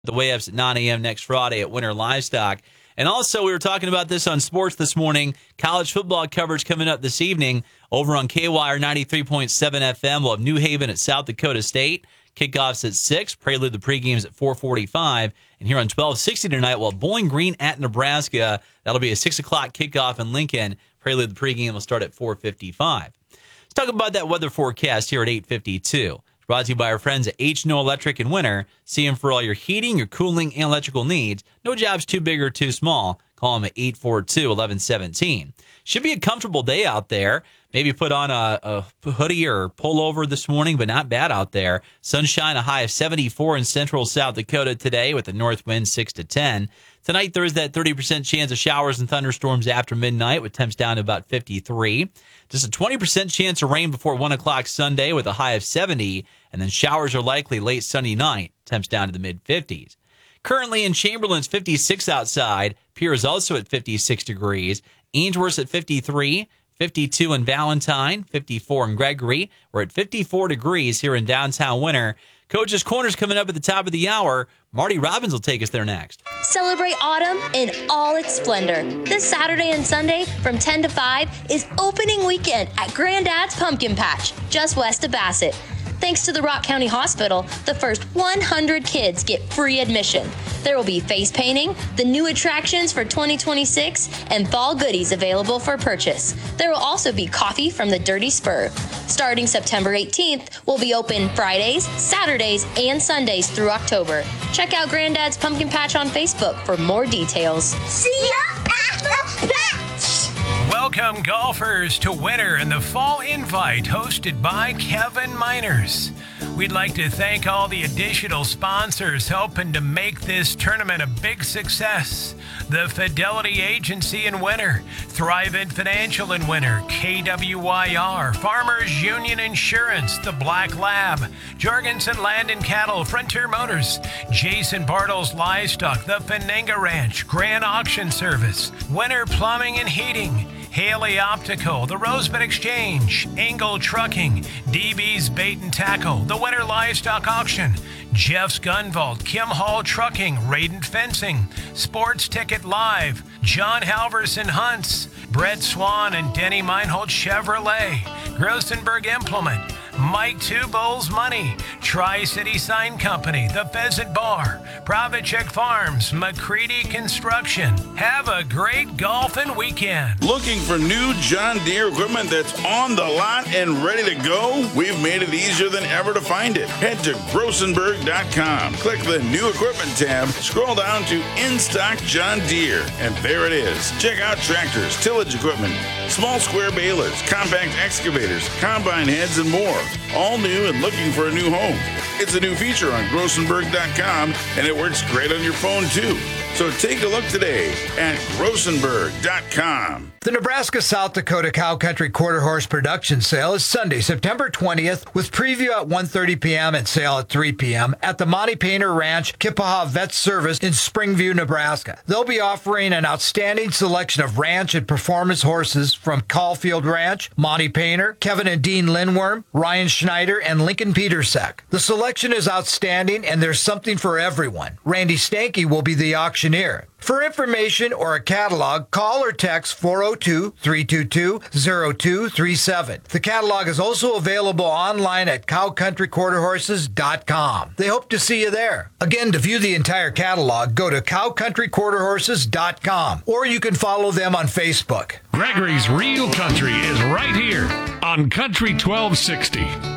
The weigh-ups at 9 a.m. next Friday at Winter Livestock. And also, we were talking about this on sports this morning. College football coverage coming up this evening over on KWIRE 93.7 FM. We'll have New Haven at South Dakota State. Kickoffs at 6. Prelude the pregames at 4:45. And here on 1260 tonight, we'll have Bowling Green at Nebraska. That'll be a 6 o'clock kickoff in Lincoln. Prelude the pregame will start at 4:55. Let's talk about that weather forecast here at 8:52. Brought to you by our friends at H&O Electric in Winter. See them for all your heating, your cooling, and electrical needs. No job's too big or too small. Call them at 842-1117. Should be a comfortable day out there. Maybe put on a hoodie or pullover this morning, but not bad out there. Sunshine, a high of 74 in central South Dakota today with a north wind 6 to 10. Tonight, there's that 30% chance of showers and thunderstorms after midnight with temps down to about 53. Just a 20% chance of rain before 1 o'clock Sunday with a high of 70. And then showers are likely late Sunday night, temps down to the mid-50s. Currently in Chamberlain's 56 outside. Pierre is also at 56 degrees. Ainsworth's at 53. 52 in Valentine, 54 in Gregory. We're at 54 degrees here in downtown Winter. Coach's Corner's coming up at the top of the hour. Marty Robbins will take us there next. Celebrate autumn in all its splendor. This Saturday and Sunday from 10 to 5 is opening weekend at Granddad's Pumpkin Patch, just west of Bassett. Thanks to the Rock County Hospital, the first 100 kids get free admission. There will be face painting, the new attractions for 2026, and fall goodies available for purchase. There will also be coffee from the Dirty Spur. Starting September 18th, we'll be open Fridays, Saturdays, and Sundays through October. Check out Granddad's Pumpkin Patch on Facebook for more details. See ya at the patch! Welcome, golfers, to Winter and the Fall Invite, hosted by Kevin Miners. We'd like to thank all the additional sponsors helping to make this tournament a big success. The Fidelity Agency in Winter, Thrivent Financial in Winter, KWIR, Farmers Union Insurance, The Black Lab, Jorgensen Land and Cattle, Frontier Motors, Jason Bartles Livestock, The Fenenga Ranch, Grand Auction Service, Winter Plumbing and Heating, Haley Optical, the Roseman Exchange, Engel Trucking, DB's Bait and Tackle, the Winter Livestock Auction, Jeff's Gun Vault, Kim Hall Trucking, Radent Fencing, Sports Ticket Live, John Halverson Hunts, Brett Swan and Denny Meinhold Chevrolet, Grossenberg Implement, Mike Two Bulls Money, Tri-City Sign Company, The Pheasant Bar, Pravacek Farms, McCready Construction. Have a great golfing weekend. Looking for new John Deere equipment that's on the lot and ready to go? We've made it easier than ever to find it. Head to Grossenberg.com. Click the New Equipment tab, scroll down to In Stock John Deere, and there it is. Check out tractors, tillage equipment, small square balers, compact excavators, combine heads, and more. All new and looking for a new home. It's a new feature on Grossenberg.com, and it works great on your phone, too. So take a look today at Grossenberg.com. The Nebraska-South Dakota Cow Country Quarter Horse Production Sale is Sunday, September 20th, with preview at 1:30 p.m. and sale at 3 p.m. at the Monty Painter Ranch Kippaha Vet Service in Springview, Nebraska. They'll be offering an outstanding selection of ranch and performance horses from Caulfield Ranch, Monty Painter, Kevin and Dean Lindworm, Ryan Schneider, and Lincoln Petersek. The selection is outstanding, and there's something for everyone. Randy Stanky will be the auctioneer. For information or a catalog, call or text 402-322-0237. The catalog is also available online at cowcountryquarterhorses.com. They hope to see you there. Again, to view the entire catalog, go to cowcountryquarterhorses.com, or you can follow them on Facebook. Gregory's Real Country is right here on Country 1260.